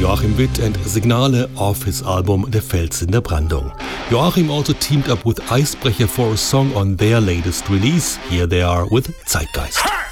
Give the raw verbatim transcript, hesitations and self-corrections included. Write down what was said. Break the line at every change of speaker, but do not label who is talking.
Joachim Witt and Signale off his album Der Fels in der Brandung. Joachim also teamed up with Eisbrecher for a song on their latest release. Here they are with Zeitgeist.